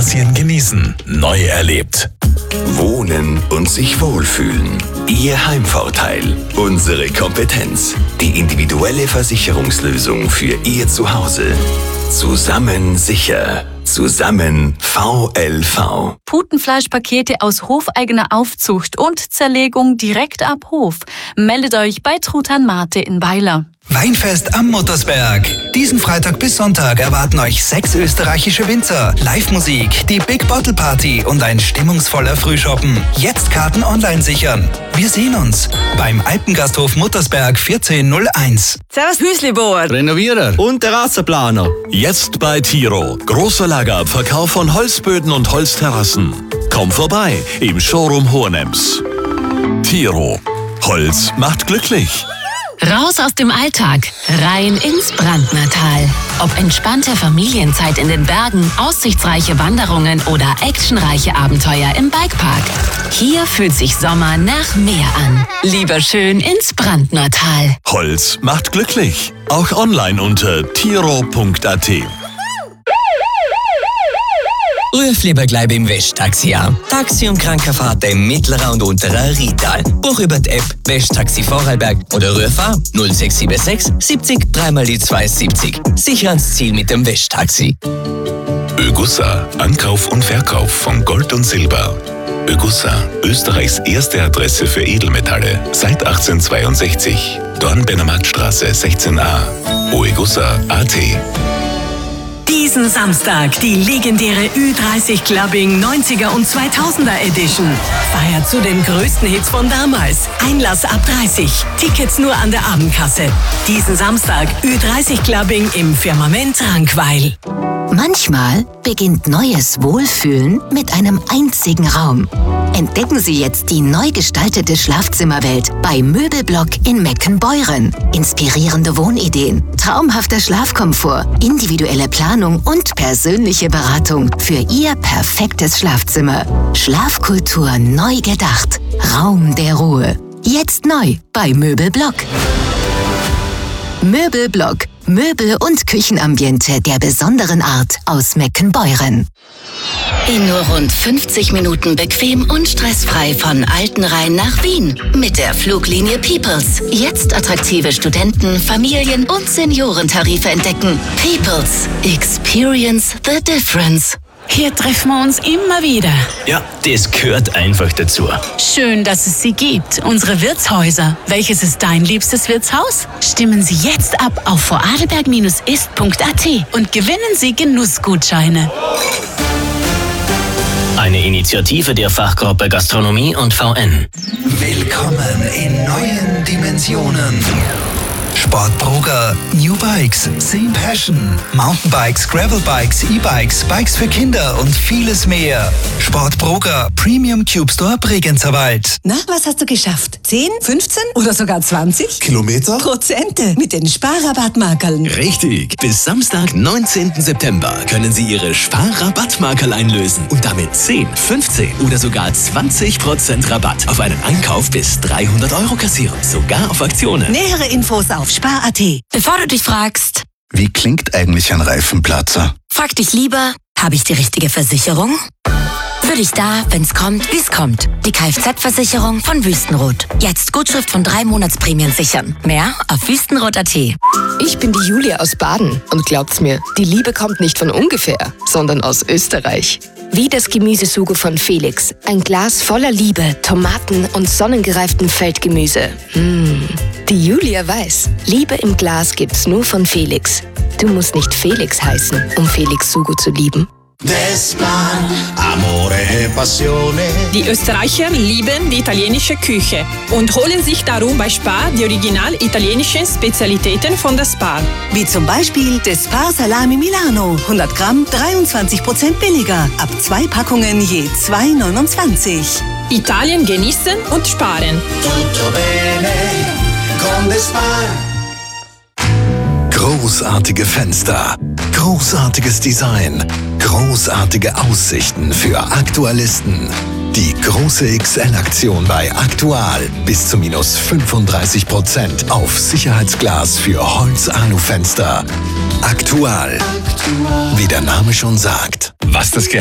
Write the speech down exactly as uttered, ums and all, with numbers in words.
Asien genießen. Neu erlebt. Wohnen und sich wohlfühlen. Ihr Heimvorteil. Unsere Kompetenz. Die individuelle Versicherungslösung für Ihr Zuhause. Zusammen sicher. Zusammen V L V. Putenfleischpakete aus hofeigener Aufzucht und Zerlegung direkt ab Hof. Meldet euch bei Truthahn Mate in Weiler. Weinfest am Muttersberg. Diesen Freitag bis Sonntag erwarten euch sechs österreichische Winzer, Live-Musik, die Big Bottle Party und ein stimmungsvoller Frühschoppen. Jetzt Karten online sichern. Wir sehen uns beim Alpengasthof Muttersberg vierzehn null eins. Servus Hüslibauer, Renovierer und Terrassenplaner. Jetzt bei Tiro. Großer Lagerabverkauf von Holzböden und Holzterrassen. Komm vorbei im Showroom Hohenems. Tiro. Holz macht glücklich. Raus aus dem Alltag, rein ins Brandnertal. Ob entspannte Familienzeit in den Bergen, aussichtsreiche Wanderungen oder actionreiche Abenteuer im Bikepark. Hier fühlt sich Sommer nach Meer an. Lieber schön ins Brandnertal. Holz macht glücklich. Auch online unter tiro punkt a t. Ruf lieber gleich beim Westtaxi an. Taxi- und Krankenfahrt im mittleren und unteren Rital. Buch über die App Westtaxi Vorarlberg oder ruf an null sechs sieben sechs siebzig drei mal die zwei siebzig. Sicher ans Ziel mit dem Westtaxi. Ögussa, Ankauf und Verkauf von Gold und Silber. Ögussa, Österreichs erste Adresse für Edelmetalle seit achtzehnhundertzweiundsechzig. Dornbirner-Marktstraße sechzehn a. oegussa punkt a t. Diesen Samstag die legendäre Ü dreißig Clubbing neunziger und zweitausender Edition. Feiert zu den größten Hits von damals. Einlass ab dreißig. Tickets nur an der Abendkasse. Diesen Samstag Ü dreißig Clubbing im Firmament Rankweil. Manchmal beginnt neues Wohlfühlen mit einem einzigen Raum. Entdecken Sie jetzt die neu gestaltete Schlafzimmerwelt bei Möbelblock in Meckenbeuren. Inspirierende Wohnideen, traumhafter Schlafkomfort, individuelle Planung und persönliche Beratung für Ihr perfektes Schlafzimmer. Schlafkultur neu gedacht. Raum der Ruhe. Jetzt neu bei Möbelblock. Möbelblock. Möbel- und Küchenambiente der besonderen Art aus Meckenbeuren. In nur rund fünfzig Minuten bequem und stressfrei von Altenrhein nach Wien. Mit der Fluglinie Peoples. Jetzt attraktive Studenten-, Familien- und Seniorentarife entdecken. Peoples. Experience the difference. Hier treffen wir uns immer wieder. Ja, das gehört einfach dazu. Schön, dass es sie gibt. Unsere Wirtshäuser. Welches ist dein liebstes Wirtshaus? Stimmen Sie jetzt ab auf vorarlberg Bindestrich ist Punkt a t und gewinnen Sie Genussgutscheine. Eine Initiative der Fachgruppe Gastronomie und V N. Willkommen in neuen Dimensionen. Sportbroker, New Bikes, Same Passion, Mountainbikes, Gravelbikes, E-Bikes, Bikes für Kinder und vieles mehr. Sportbroker, Premium Cube Store Bregenzerwald. Na, was hast du geschafft? zehn, fünfzehn oder sogar zwanzig? Kilometer? Prozente mit den Sparrabattmarkerln. Richtig. Bis Samstag, neunzehnten September können Sie Ihre Sparrabattmarkerl einlösen und damit zehn, fünfzehn oder sogar zwanzig Prozent Rabatt auf einen Einkauf bis dreihundert Euro kassieren. Sogar auf Aktionen. Nähere Infos auf spar punkt a t. Bevor du dich fragst, wie klingt eigentlich ein Reifenplatzer? frag dich lieber, habe ich die richtige Versicherung? Für dich da, wenn's kommt, wie's kommt. Die Kfz-Versicherung von Wüstenrot. Jetzt Gutschrift von drei Monatsprämien sichern. Mehr auf wüstenrot punkt a t. Ich bin die Julia aus Baden und glaubt's mir, die Liebe kommt nicht von ungefähr, sondern aus Österreich. Wie das Gemüsesugo von Felix. Ein Glas voller Liebe, Tomaten und sonnengereiftem Feldgemüse. Mmh. Die Julia weiß, Liebe im Glas gibt's nur von Felix. Du musst nicht Felix heißen, um Felix Sugo zu lieben. Die Österreicher lieben die italienische Küche und holen sich darum bei Spar die original italienischen Spezialitäten von der Spar. Wie zum Beispiel das Spar Salami Milano. hundert Gramm, dreiundzwanzig Prozent billiger. Ab zwei Packungen je zwei neunundzwanzig. Italien genießen und sparen. Tutto bene con the Spar. Großartige Fenster, großartiges Design, großartige Aussichten für Aktualisten. Die große X L-Aktion bei Aktual. Bis zu minus fünfunddreißig Prozent auf Sicherheitsglas für Holz-Alu-Fenster. Aktual. Wie der Name schon sagt. Was das